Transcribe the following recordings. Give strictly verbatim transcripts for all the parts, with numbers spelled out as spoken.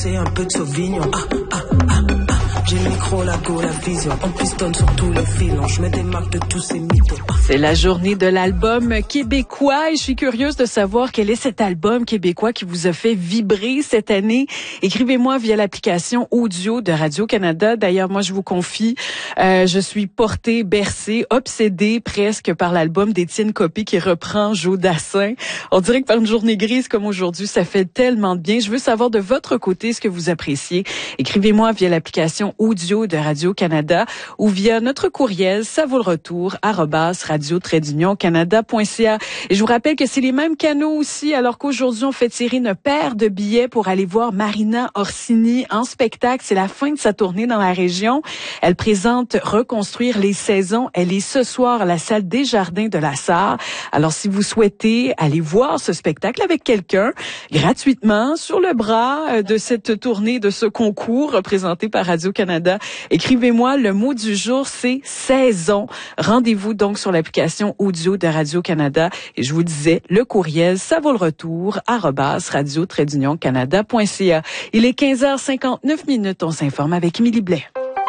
c'est un peu de Sauvignon. Ah, ah, ah, ah. J'ai le micro, la go, la vision. On pistonne sur tous les filons. Je me démarque de tous ces mythos. Ah. C'est la journée de l'album québécois et je suis curieuse de savoir quel est cet album québécois qui vous a fait vibrer cette année. Écrivez-moi via l'application audio de Radio-Canada. D'ailleurs, moi, je vous confie, euh, je suis portée, bercée, obsédée presque par l'album d'Étienne Copé qui reprend Joe Dassin. On dirait que par une journée grise comme aujourd'hui, ça fait tellement de bien. Je veux savoir de votre côté ce que vous appréciez. Écrivez-moi via l'application audio de Radio-Canada ou via notre courriel, ça vaut le retour, arobase radio trait d'union canada point c a. Et je vous rappelle que c'est les mêmes canaux aussi, alors qu'aujourd'hui, on fait tirer une paire de billets pour aller voir Marina Orsini en spectacle. C'est la fin de sa tournée dans la région. Elle présente Reconstruire les saisons. Elle est ce soir à la salle Desjardins de la Sarre. Alors, si vous souhaitez aller voir ce spectacle avec quelqu'un, gratuitement, sur le bras de cette tournée, de ce concours représenté par Radio-Canada, écrivez-moi, le mot du jour, c'est saison. Rendez-vous donc sur l'application audio de Radio-Canada. Et je vous disais, le courriel, ça vaut le retour, arobase radio trait d'union canada point c a. Il est quinze heures cinquante-neuf minutes. On s'informe avec Émilie Blais.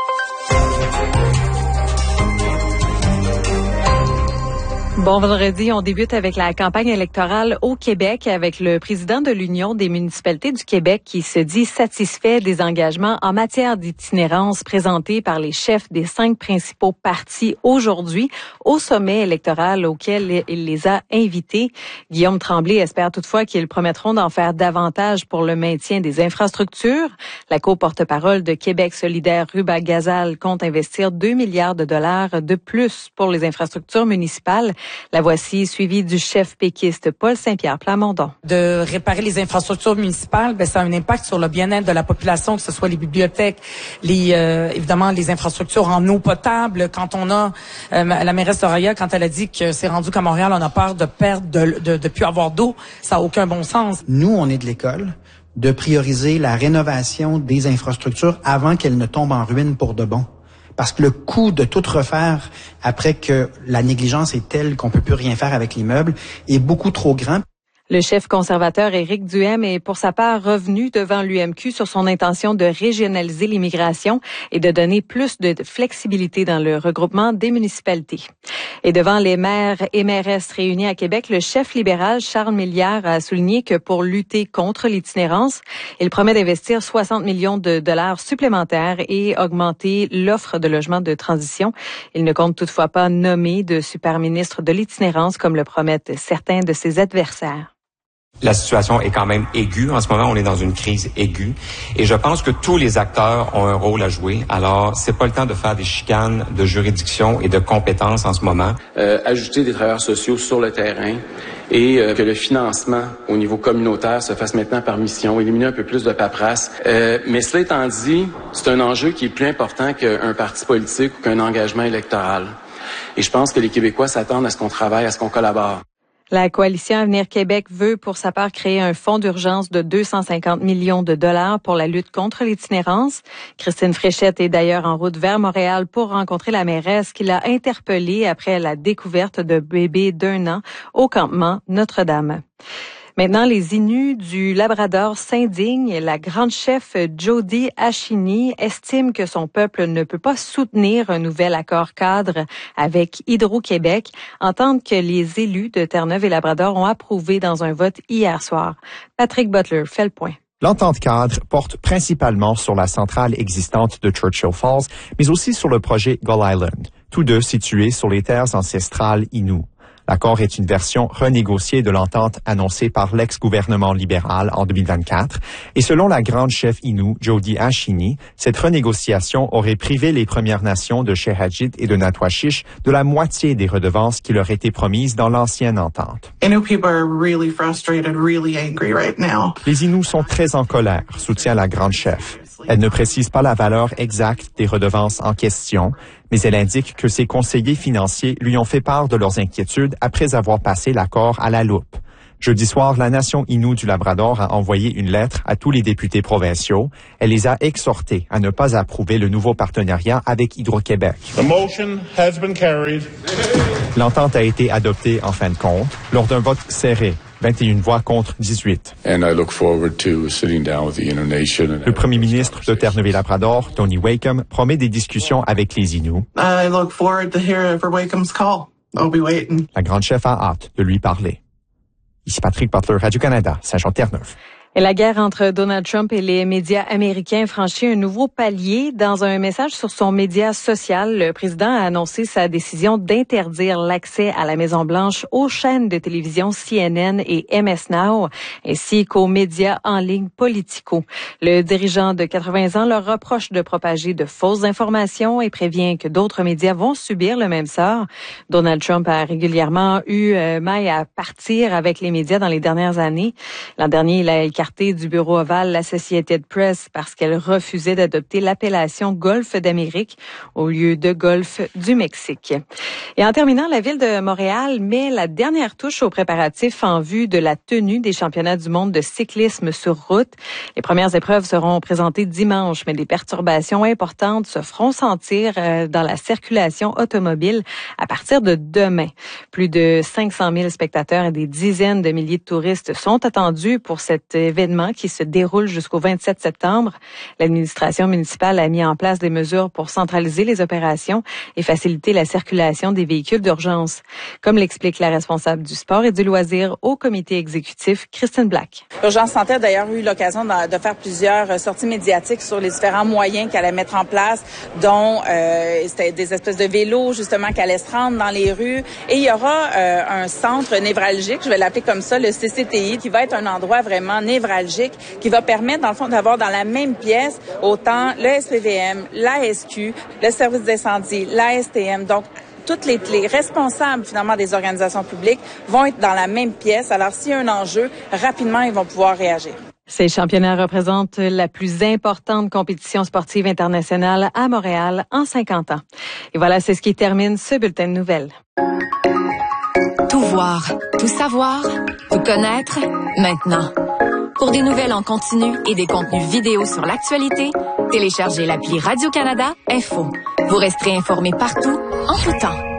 Bon vendredi, on débute avec la campagne électorale au Québec avec le président de l'Union des municipalités du Québec qui se dit satisfait des engagements en matière d'itinérance présentés par les chefs des cinq principaux partis aujourd'hui au sommet électoral auquel il les a invités. Guillaume Tremblay espère toutefois qu'ils promettront d'en faire davantage pour le maintien des infrastructures. La co-porte-parole de Québec solidaire, Ruba Gazal, compte investir deux milliards de dollars de plus pour les infrastructures municipales. La voici, suivie du chef péquiste Paul Saint-Pierre Plamondon. De réparer les infrastructures municipales, ben ça a un impact sur le bien-être de la population, que ce soit les bibliothèques, les euh, évidemment les infrastructures en eau potable. Quand on a euh, la mairesse Soraya, quand elle a dit que c'est rendu qu'à Montréal, on a peur de perdre, de de, de plus avoir d'eau, ça a aucun bon sens. Nous, on est de l'école de prioriser la rénovation des infrastructures avant qu'elles ne tombent en ruine pour de bon. Parce que le coût de tout refaire après que la négligence est telle qu'on peut plus rien faire avec l'immeuble est beaucoup trop grand. Le chef conservateur Éric Duhaime est pour sa part revenu devant l'U M Q sur son intention de régionaliser l'immigration et de donner plus de flexibilité dans le regroupement des municipalités. Et devant les maires et mairesses réunis à Québec, le chef libéral Charles Millière a souligné que pour lutter contre l'itinérance, il promet d'investir soixante millions de dollars supplémentaires et augmenter l'offre de logements de transition. Il ne compte toutefois pas nommer de super ministre de l'itinérance comme le promettent certains de ses adversaires. La situation est quand même aiguë. En ce moment, on est dans une crise aiguë. Et je pense que tous les acteurs ont un rôle à jouer. Alors, c'est pas le temps de faire des chicanes de juridiction et de compétences en ce moment. Euh, ajouter des travailleurs sociaux sur le terrain et euh, que le financement au niveau communautaire se fasse maintenant par mission, éliminer un peu plus de paperasse. Euh, mais cela étant dit, c'est un enjeu qui est plus important qu'un parti politique ou qu'un engagement électoral. Et je pense que les Québécois s'attendent à ce qu'on travaille, à ce qu'on collabore. La coalition Avenir Québec veut pour sa part créer un fonds d'urgence de deux cent cinquante millions de dollars pour la lutte contre l'itinérance. Christine Fréchette est d'ailleurs en route vers Montréal pour rencontrer la mairesse qui l'a interpellée après la découverte de bébés d'un an au campement Notre-Dame. Maintenant, les Inuits du Labrador s'indignent. La grande chef Jody Ashini estime que son peuple ne peut pas soutenir un nouvel accord cadre avec Hydro-Québec, entente que les élus de Terre-Neuve et Labrador ont approuvé dans un vote hier soir. Patrick Butler fait le point. L'entente cadre porte principalement sur la centrale existante de Churchill Falls, mais aussi sur le projet Gull Island, tous deux situés sur les terres ancestrales Innu. L'accord est une version renégociée de l'entente annoncée par l'ex-gouvernement libéral en deux mille vingt-quatre. Et selon la grande chef Innu, Jody Ashini, cette renégociation aurait privé les Premières Nations de Shehadjit et de Natwachish de la moitié des redevances qui leur étaient promises dans l'ancienne entente. Innu people are really frustrated, really angry right now. Les Inuits sont très en colère, soutient la grande chef. Elle ne précise pas la valeur exacte des redevances en question, mais elle indique que ses conseillers financiers lui ont fait part de leurs inquiétudes après avoir passé l'accord à la loupe. Jeudi soir, la nation Innu du Labrador a envoyé une lettre à tous les députés provinciaux. Elle les a exhortés à ne pas approuver le nouveau partenariat avec Hydro-Québec. The motion has been carried. L'entente a été adoptée en fin de compte lors d'un vote serré. vingt et une voix contre dix-huit. Le premier ministre de Terre-Neuve-et-Labrador, Tony Wakeham, promet des discussions avec les Inuits. I look forward to hearing for Wakeham's call. I'll be waiting. La grande chef a hâte de lui parler. Ici Patrick Butler, Radio-Canada, Saint-Jean-Terre-Neuve. Et la guerre entre Donald Trump et les médias américains franchit un nouveau palier. Dans un message sur son média social, le président a annoncé sa décision d'interdire l'accès à la Maison-Blanche aux chaînes de télévision C N N et M S Now, ainsi qu'aux médias en ligne Politico. Le dirigeant de quatre-vingts ans leur reproche de propager de fausses informations et prévient que d'autres médias vont subir le même sort. Donald Trump a régulièrement eu euh, maille à partir avec les médias dans les dernières années. L'an dernier, il a écarté du bureau ovale l'Associated Press parce qu'elle refusait d'adopter l'appellation Golfe d'Amérique au lieu de Golfe du Mexique. Et en terminant, la ville de Montréal met la dernière touche aux préparatifs en vue de la tenue des championnats du monde de cyclisme sur route. Les premières épreuves seront présentées dimanche, mais des perturbations importantes se feront sentir dans la circulation automobile à partir de demain. Plus de cinq cent mille spectateurs et des dizaines de milliers de touristes sont attendus pour cet événement qui se déroule jusqu'au vingt-sept septembre. L'administration municipale a mis en place des mesures pour centraliser les opérations et faciliter la circulation des véhicules d'urgence. Comme l'explique la responsable du sport et du loisir au comité exécutif, Christine Black. L'Urgence Santé a d'ailleurs eu l'occasion de faire plusieurs sorties médiatiques sur les différents moyens qu'elle allait mettre en place, dont euh, c'était des espèces de vélos justement qui allaient se rendre dans les rues. Et il y aura euh, un centre névralgique, je vais l'appeler comme ça, le C C T I, qui va être un endroit vraiment névralgique qui va permettre, dans le fond, d'avoir dans la même pièce autant le S P V M, l'A S Q, le service d'incendie, l'A S T M. Donc, toutes les, les responsables, finalement, des organisations publiques vont être dans la même pièce. Alors, s'il y a un enjeu, rapidement, ils vont pouvoir réagir. Ces championnats représentent la plus importante compétition sportive internationale à Montréal en cinquante ans. Et voilà, c'est ce qui termine ce bulletin de nouvelles. Tout voir, tout savoir, tout connaître, maintenant. Pour des nouvelles en continu et des contenus vidéo sur l'actualité, téléchargez l'appli Radio-Canada Info. Vous resterez informés partout, en tout temps.